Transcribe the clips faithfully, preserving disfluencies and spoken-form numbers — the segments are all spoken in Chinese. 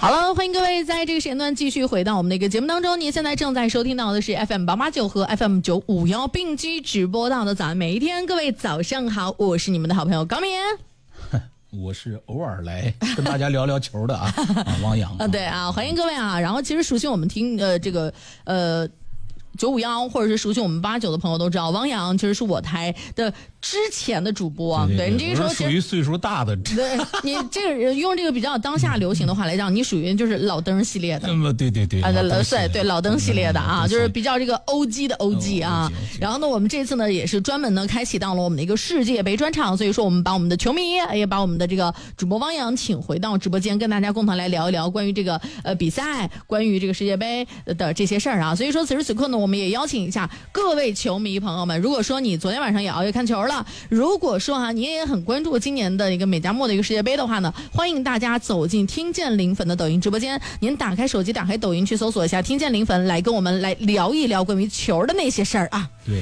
好了，欢迎各位在这个时间段继续回到我们的一个节目当中。您现在正在收听到的是 F M 八八九和 F M 九五幺并机直播到的早安每一天。各位早上好，我是你们的好朋友高明。 我是偶尔来跟大家聊聊球的啊，啊汪洋啊，对啊，欢迎各位啊。然后其实熟悉我们听呃这个呃。九五幺或者是熟悉我们八九的朋友都知道，汪洋其实是我台的之前的主播啊。 对, 对, 对, 对你这个时候属于岁数大的。 对，你这个用这个比较当下流行的话来讲，你属于就是老登系列的。 嗯，对对对。 啊，对对，老登系列的啊，就是比较这个 O G 的 O G 啊。然后呢，我们这次呢也是专门呢开启到了我们的一个世界杯专场，所以说我们把我们的球迷也把我们的这个主播汪洋请回到直播间，跟大家共同来聊一聊关于这个呃比赛，关于这个世界杯的这些事儿啊。所以说此时此刻呢，我们也邀请一下各位球迷朋友们，如果说你昨天晚上也熬夜看球了，如果说啊你也很关注今年的一个美加墨的一个世界杯的话呢，欢迎大家走进听见零粉的抖音直播间，您打开手机，打开抖音去搜索一下听见零粉，来跟我们来聊一聊关于球的那些事儿啊。 对。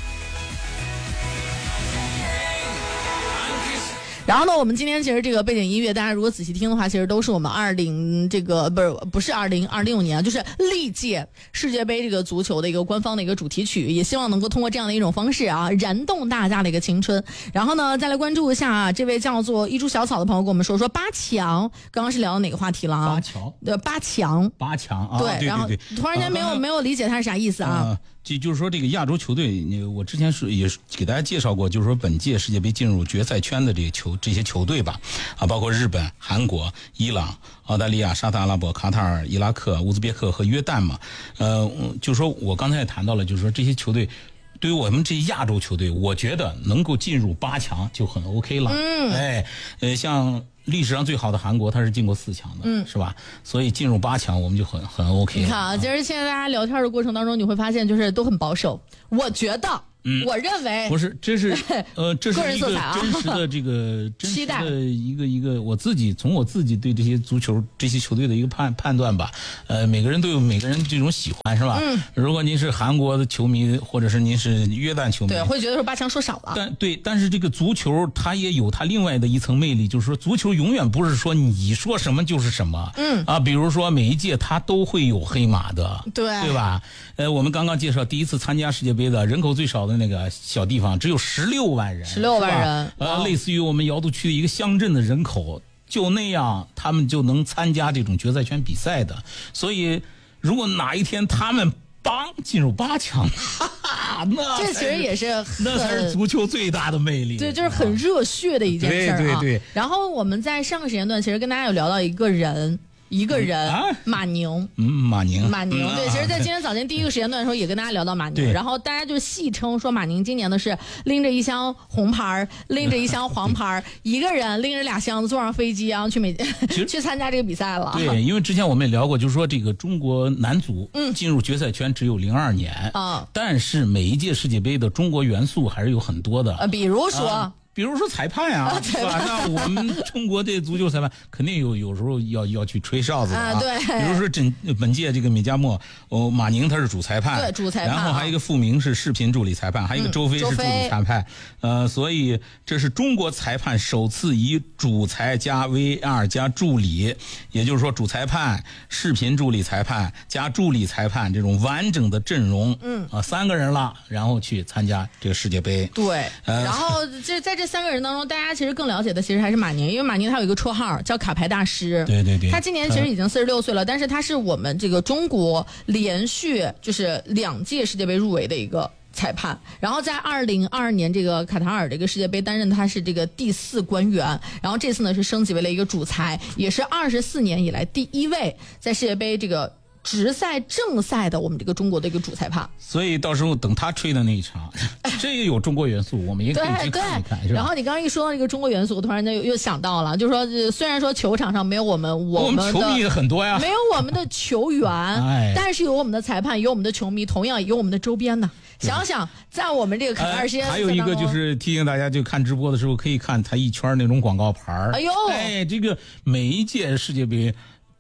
然后呢，我们今天其实这个背景音乐，大家如果仔细听的话，其实都是我们二零这个不是不是二零二六年啊，就是历届世界杯这个足球的一个官方的一个主题曲，也希望能够通过这样的一种方式啊，燃动大家的一个青春。然后呢，再来关注一下、啊、这位叫做一株小草的朋友跟我们说说八强，刚刚是聊到哪个话题了啊？ 八强， 对，八强， 八强啊， 对， 对对对， 然后突然间没有、啊、没有理解它是啥意思啊？ 啊就就是说，这个亚洲球队，我之前是也是给大家介绍过，就是说本届世界杯进入决赛圈的这个球这些球队吧，啊，包括日本、韩国、伊朗、澳大利亚、沙特阿拉伯、卡塔尔、伊拉克、乌兹别克和约旦嘛。呃，就是说我刚才也谈到了，就是说这些球队。对于我们这些亚洲球队，我觉得能够进入八强就很 OK 了。嗯，哎，呃，像历史上最好的韩国，他是进过四强的，嗯，是吧？所以进入八强我们就很很 OK 了。 你看啊，其实现在大家聊天的过程当中，你会发现就是都很保守。我觉得。嗯，我认为不是，这是呃，这是一个真实的这个真实的一个一个我自己从我自己对这些足球这些球队的一个判判断吧。呃，每个人都有每个人这种喜欢，是吧？嗯。如果您是韩国的球迷，或者是您是约旦球迷， 对，会觉得说八强说少了。 但对，但是这个足球它也有它另外的一层魅力，就是说足球永远不是说你说什么就是什么。嗯。啊，比如说每一届它都会有黑马的， 对， 对吧？呃，我们刚刚介绍第一次参加世界杯的人口最少的那个小地方只有十六万人， 十六万人， 呃，类似于我们瑶都区的一个乡镇的人口，就那样他们就能参加这种决赛圈比赛的。所以，如果哪一天他们帮进入八强，哈哈，那这其实也是那才是足球最大的魅力。 对，就是很热血的一件事啊。 对对对。 然后我们在上个时间段其实跟大家有聊到一个人。一个人、嗯啊、马宁， 嗯，马宁， 马宁，对，其实，在今天早间第一个时间段的时候，也跟大家聊到马宁，然后大家就戏称说，马宁今年的是拎着一箱红牌，拎着一箱黄牌，一个人拎着俩箱子坐上飞机，然后去美去参加这个比赛了。 对，因为之前我们也聊过，就是说这个中国男足进入决赛圈只有零二年啊、嗯，但是每一届世界杯的中国元素还是有很多的， 呃，比如说。 啊比如说裁判啊，是吧？那我们中国这足球裁判肯定有有时候要要去吹哨子的啊。 对。 比如说本本届这个美加墨，哦，马宁他是主裁判， 对，主裁判。 然后还有一个傅明是视频助理裁判，还有一个周飞是助理裁判。呃，所以这是中国裁判首次以主裁加 V R 加助理，也就是说主裁判、视频助理裁判加助理裁判这种完整的阵容，嗯啊，三个人了，然后去参加这个世界杯。 对。呃、然后这在这。这三个人当中，大家其实更了解的其实还是马宁，因为马宁他有一个绰号叫卡牌大师。 对对对， 他今年其实已经四十六岁了，但是他是我们这个中国连续就是两届世界杯入围的一个裁判。然后在二零二二年这个卡塔尔这个世界杯担任他是这个第四官员，然后这次呢是升级为了一个主裁，也是二十四年以来第一位在世界杯这个直赛正赛的我们这个中国的一个主裁判。 所以到时候等他吹的那一场，这也有中国元素，我们也可以去看一看。 对对。然后你刚刚一说到这个中国元素，我突然间又又想到了，就是说虽然说球场上没有我们我们的我们球迷也很多呀， 没有我们的球员，哎、但是有我们的裁判，有我们的球迷，同样有我们的周边呢。想想在我们这个卡塔尔世界杯、呃， 还有一个就是提醒大家，就看直播的时候可以看他一圈那种广告牌。 哎呦， 哎，这个每一届世界杯。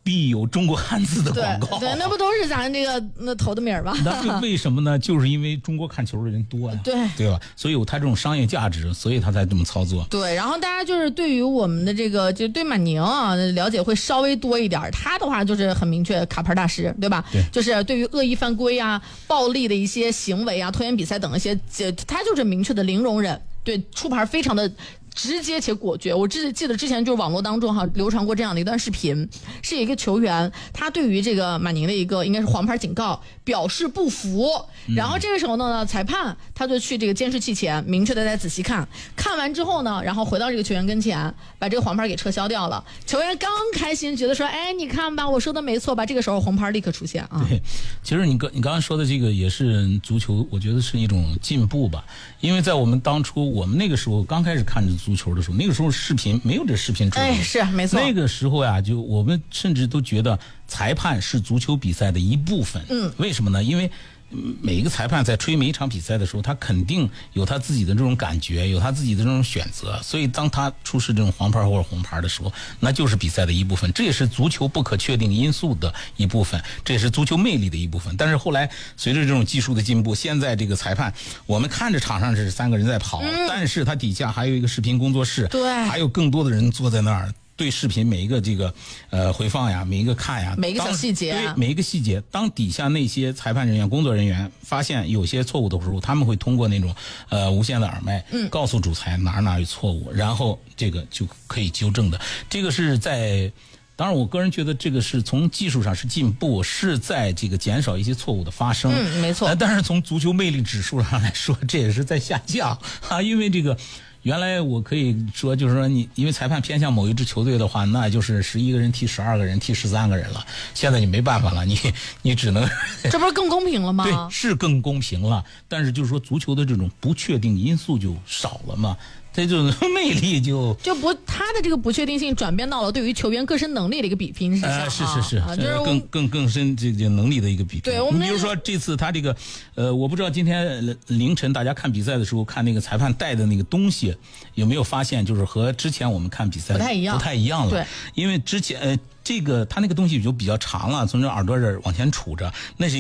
必有中国汉字的广告。 对对，那不都是咱这个那投的名儿吗？ 那为什么呢？就是因为中国看球的人多呀， 对对吧？所以有它这种商业价值，所以他才这么操作。 对，然后大家就是对于我们的这个，就对满宁啊了解会稍微多一点。他的话就是很明确，卡牌大师，对吧？ 对， 就是对于恶意犯规啊、暴力的一些行为啊、拖延比赛等一些，他就是明确的零容忍，对出牌非常的直接且果决。我记记得之前就是网络当中哈流传过这样的一段视频，是一个球员他对于这个满宁的一个应该是黄牌警告表示不服，然后这个时候呢，裁判他就去这个监视器前明确的再仔细看，看完之后呢，然后回到这个球员跟前，把这个黄牌给撤销掉了。球员刚开心，觉得说，哎，你看吧，我说的没错吧？这个时候红牌立刻出现啊。 对，其实你刚你刚刚说的这个也是足球，我觉得是一种进步吧。因为在我们当初我们那个时候刚开始看着足球的时候，那个时候视频没有这视频制度， 哎，是没错。 那个时候呀，就我们甚至都觉得裁判是足球比赛的一部分。 嗯， 为什么呢？因为每一个裁判在吹每一场比赛的时候，他肯定有他自己的这种感觉，有他自己的这种选择，所以当他出示这种黄牌或者红牌的时候，那就是比赛的一部分，这也是足球不可确定因素的一部分，这也是足球魅力的一部分。但是后来随着这种技术的进步，现在这个裁判，我们看着场上是三个人在跑，嗯、但是他底下还有一个视频工作室， 对， 还有更多的人坐在那儿。对视频每一个这个呃回放呀，每一个看呀， 每一个小细节、啊， 对每一个细节，当底下那些裁判人员、工作人员发现有些错误的时候，他们会通过那种呃无线的耳麦，嗯，告诉主裁哪儿哪儿有错误，然后这个就可以纠正的。这个是在，当然我个人觉得这个是从技术上是进步，是在这个减少一些错误的发生。 嗯，没错。 呃、但是从足球魅力指数上来说，这也是在下降啊，因为这个。原来我可以说，就是说你因为裁判偏向某一支球队的话，那就是十一个人踢十二个人，踢十三个人了。现在你没办法了，你你只能这不是更公平了吗？ 对，是更公平了。但是就是说，足球的这种不确定因素就少了嘛。这种魅力就就不，他的这个不确定性转变到了对于球员个身能力的一个比拼上、 呃、是是是， 啊、就是更更更深这个能力的一个比拼。 对，我们比如说这次他这个，呃，我不知道今天凌晨大家看比赛的时候看那个裁判带的那个东西，有没有发现就是和之前我们看比赛不太一样， 不太一样了。 对， 因为之前呃这个他那个东西就比较长了，从这耳朵这儿往前杵着，那是。